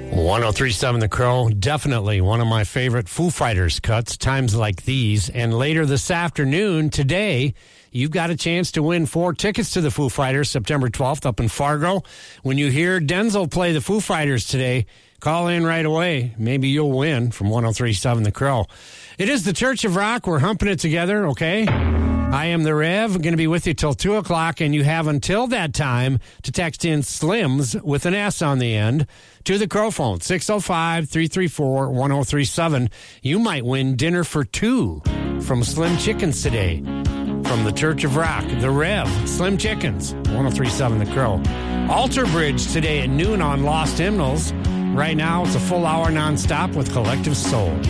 1037 The Crow, definitely one of my favorite Foo Fighters cuts, times like these. And later this afternoon, today, you've got a chance to win 4 tickets to the Foo Fighters, September 12th up in Fargo. When you hear Denzel play the Foo Fighters today, call in right away. Maybe you'll win from 1037 The Crow. It is the Church of Rock. We're humping it together, okay? I am the Rev. I'm going to be with you till 2 o'clock, and you have until that time to text in Slims with an S on the end to the Crow phone, 605-334-1037. You might win dinner for 2 from Slim Chickens today. From the Church of Rock, the Rev, Slim Chickens, 1037 The Crow. Alter Bridge today at noon on Lost Hymnals. Right now, it's a full hour nonstop with Collective Soul.